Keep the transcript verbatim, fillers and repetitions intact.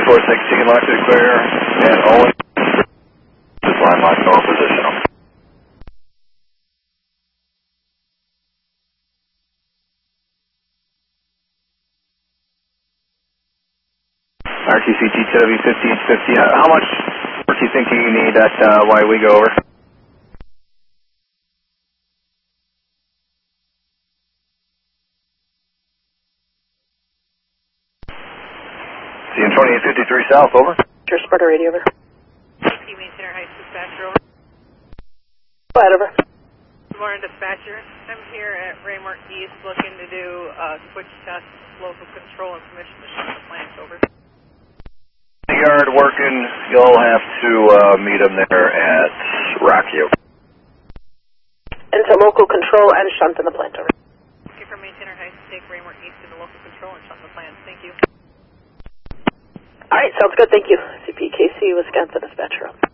four sixteen, lock to clear, and Owen, just line lock, no position. R T C G T W fifteen fifty, how much work do you think you need at uh, while we go over? C M twenty-eight fifty-three south, over. Sure, Sparta radio, over. Key maintainer, high dispatcher, over. Go ahead, over. Good morning, dispatcher. I'm here at Raymore East looking to do a switch test, local control and permission to shut the plant, over. The yard working, you'll have to uh, meet them there at Rocky. Into local control and shunt in the plant, over. Looking for maintainer, high to take Raymore East into local control and shunt the plant. Thank you. All right, sounds good. Thank you. C P K C, Wisconsin dispatcher.